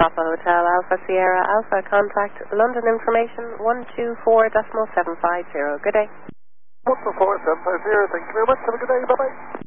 Papa Hotel Alpha Sierra Alpha. Contact London information 124.750. Good day. 124.750. Thank you very much. Have a good day. Bye-bye.